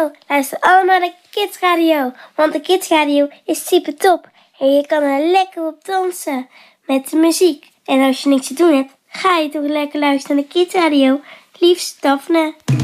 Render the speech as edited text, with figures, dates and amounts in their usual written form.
Hallo, luister allemaal naar de Kids Radio, want de Kids Radio is super top. En je kan er lekker op dansen met de muziek. En als je niks te doen hebt, ga je toch lekker luisteren naar de Kids Radio. Liefst Daphne.